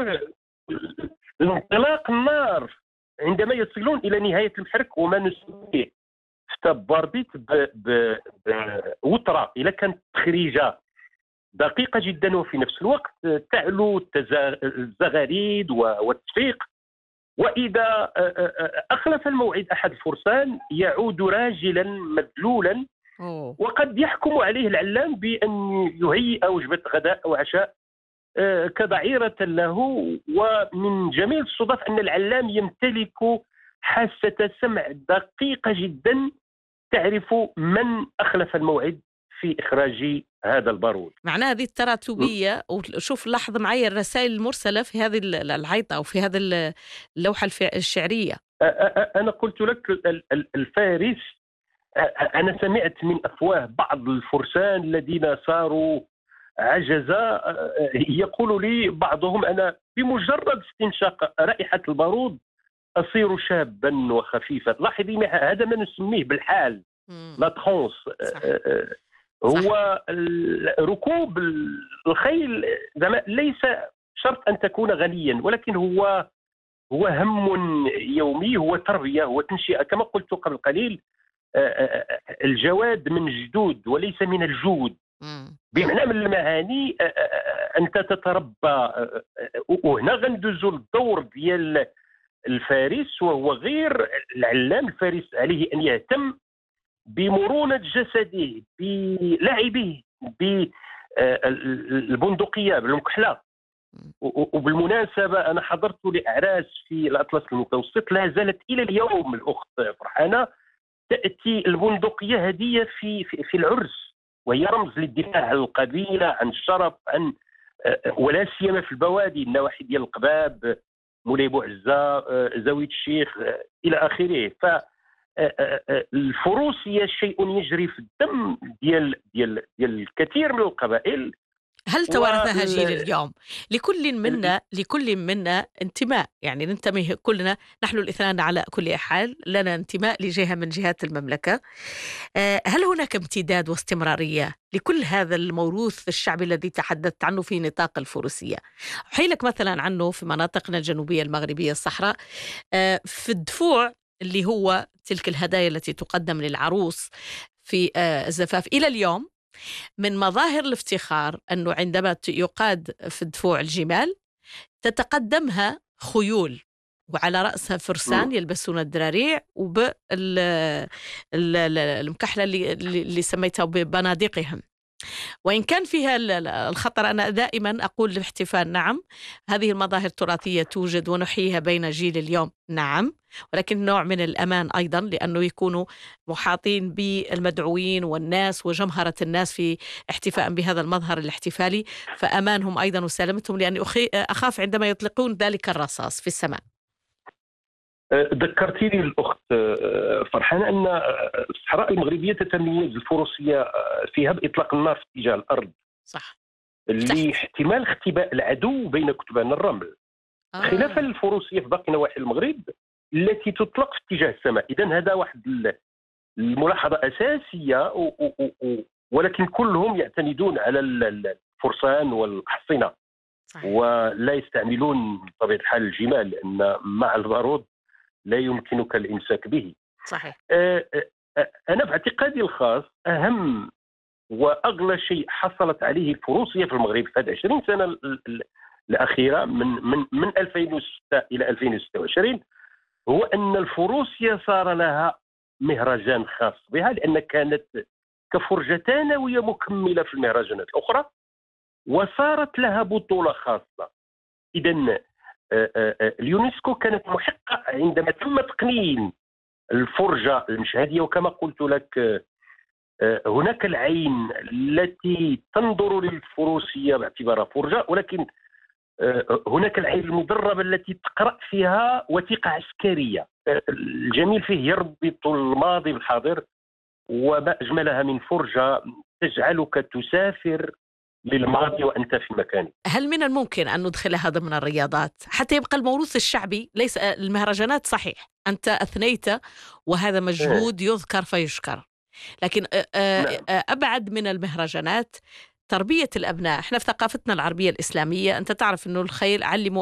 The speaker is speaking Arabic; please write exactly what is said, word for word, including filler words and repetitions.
انطلاق النار عندما يصلون إلى نهاية المحرك، وما نسميه في باربيت بوترة، إذا كانت تخريجة دقيقة جدا وفي نفس الوقت تعلو الزغاريد والتصفيق، وإذا أخلف الموعد أحد الفرسان يعود راجلا مذلولا، أوه. وقد يحكم عليه العلام بأن يهيئ وجبة غداء أو عشاء كضعيرة له. ومن جميل الصدف أن العلام يمتلك حاسة سمع دقيقة جدا تعرف من أخلف الموعد في إخراج هذا البارود. معناها هذه التراتبية، وشوف لاحظ معي الرسائل المرسلة في هذه العيطة أو في هذه اللوحة الشعرية. أنا قلت لك الفارس، أنا سمعت من أفواه بعض الفرسان الذين صاروا عجزة يقول لي بعضهم: أنا بمجرد استنشاق رائحة البارود أصير شابا وخفيفا. لاحظي، هذا ما نسميه بالحال لا ترونس. هو ركوب الخيل ليس شرط أن تكون غنيا، ولكن هو هو هم يومي، هو تربية، هو تنشئة. كما قلت قبل قليل، الجواد من الجدود وليس من الجود، بمعنى من المعاني أنت تتربى. وهنا غندوزو للدور ديال الفارس، وهو غير العلام. الفارس عليه أن يهتم بمرونة جسده، بلعبه، بالبندقية، بالمكحلة. وبالمناسبة أنا حضرت لأعراس في الأطلس المتوسط، لا زالت إلى اليوم الأخت فرحانة تأتي البندقية هدية في, في, في العرس، وهي رمز للدفاع عن القبيلة، عن الشرف، عن ولا سيما في البوادي، النواحي ديال القباب، مولاي بوعزة، زاوية الشيخ، إلى آخره. ف الفروسية شيء يجري في الدم ديال ديال ديال الكثير من القبائل. هل توارثها و... جيل اليوم؟ لكل منا لكل منا انتماء، يعني ننتمي كلنا، نحن الاثنان على كل حال لنا انتماء لجهة من جهات المملكة. هل هناك امتداد واستمرارية لكل هذا الموروث الشعبي الذي تحدثت عنه في نطاق الفروسية؟ أحيلك مثلا عنه في مناطقنا الجنوبية المغربية الصحراء، في الدفوع اللي هو تلك الهدايا التي تقدم للعروس في الزفاف. إلى اليوم من مظاهر الافتخار أنه عندما يقاد في الدفوع الجمال تتقدمها خيول، وعلى رأسها فرسان يلبسون الدراريع وبالمكحلة اللي, اللي سميتها ببنادقهم. وإن كان فيها الخطر، أنا دائما أقول للاحتفال نعم، هذه المظاهر التراثية توجد ونحييها بين جيل اليوم نعم، ولكن نوع من الأمان أيضا، لأنه يكونوا محاطين بالمدعوين والناس وجمهرة الناس في احتفاء بهذا المظهر الاحتفالي، فأمانهم أيضا وسلامتهم، لأني أخاف عندما يطلقون ذلك الرصاص في السماء. ذكرتيني الأخت فرحانة أن الصحراء المغربية تتميز الفروسية فيها بإطلاق النار في اتجاه الأرض. صح. لاحتمال اختباء العدو بين كتبان الرمل، آه. خلافا للفروسية في باقي نواحي المغرب التي تطلق في اتجاه السماء. إذن هذا واحد الملاحظة أساسية، ولكن كلهم يعتمدون على الفرسان والحصينة، ولا يستعملون بطبيعة الحال الجمال، لأن مع البارود لا يمكنك الإمساك به. صحيح. أنا في اعتقادي الخاص أهم وأغلى شيء حصلت عليه الفروسية في المغرب في هذه عشرين سنة الأخيرة من من من ألفين وستة إلى ألفين وستة وعشرين هو أن الفروسية صار لها مهرجان خاص بها، لأن كانت كفرجة ثانوية مكملة في المهرجانات الأخرى، وصارت لها بطولة خاصة. إذن اليونسكو كانت محقة عندما تم تقنين الفرجة المشهدية. وكما قلت لك هناك العين التي تنظر للفروسية باعتبارها فرجة، ولكن هناك العين المدربة التي تقرأ فيها وثيقة عسكرية. الجميل فيه يربط الماضي بالحاضر، وما أجملها من فرجة تجعلك تسافر للماضي وأنت في مكانك. هل من الممكن أن ندخلها ضمن الرياضات حتى يبقى الموروث الشعبي؟ ليس المهرجانات، صحيح أنت أثنيت وهذا مجهود يذكر فيشكر، لكن أبعد من المهرجانات تربية الأبناء. احنا في ثقافتنا العربية الإسلامية أنت تعرف أنه الخيل علموا